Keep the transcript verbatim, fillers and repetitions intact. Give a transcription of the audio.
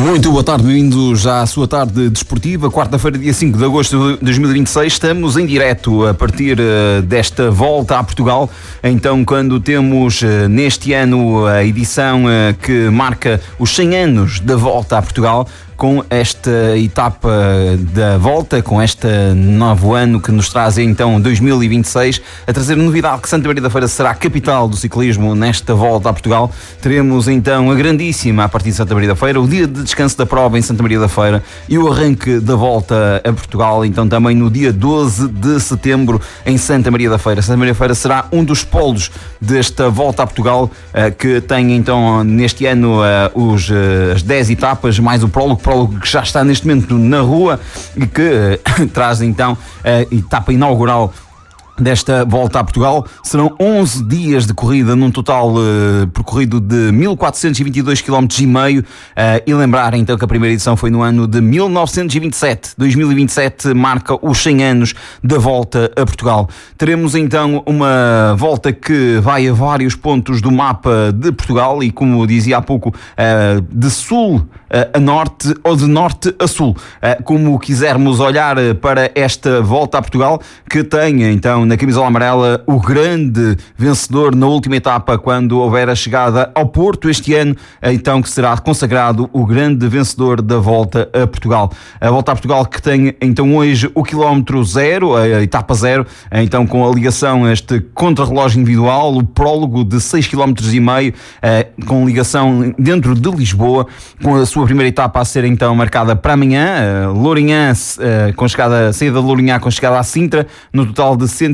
Muito boa tarde, bem-vindos à sua tarde desportiva, quarta-feira, dia cinco de agosto de dois mil e vinte e seis. Estamos em direto a partir uh, desta volta a Portugal, então quando temos uh, neste ano a edição uh, que marca os cem anos da volta a Portugal, com esta etapa da volta, com este novo ano que nos traz então dois mil e vinte e seis, a trazer novidade que Santa Maria da Feira será a capital do ciclismo nesta volta a Portugal. Teremos então a grandíssima a partir de Santa Maria da Feira, o dia de descanso da prova em Santa Maria da Feira e o arranque da volta a Portugal, então também no dia doze de setembro em Santa Maria da Feira. Santa Maria da Feira será um dos polos desta volta a Portugal, que tem então neste ano os, as dez etapas, mais o prólogo, prólogo que já está neste momento na rua e que traz então a etapa inaugural desta volta a Portugal. Serão onze dias de corrida, num total uh, percorrido de mil quatrocentos e vinte e dois quilómetros e meio, uh, e lembrar então que a primeira edição foi no ano de mil novecentos e vinte e sete. dois mil e vinte e sete marca os cem anos da volta a Portugal. Teremos então uma volta que vai a vários pontos do mapa de Portugal e, como dizia há pouco, uh, de sul uh, a norte ou de norte a sul, uh, como quisermos olhar para esta volta a Portugal, que tem então na camisola amarela o grande vencedor na última etapa, quando houver a chegada ao Porto este ano, então que será consagrado o grande vencedor da volta a Portugal. A volta a Portugal que tem então hoje o quilómetro zero, a etapa zero, então com a ligação a este contrarrelógio individual, o prólogo de seis quilómetros e meio, com ligação dentro de Lisboa, com a sua primeira etapa a ser então marcada para amanhã, Lourinhã, com chegada, saída de Lourinhã com chegada à Sintra, no total de cento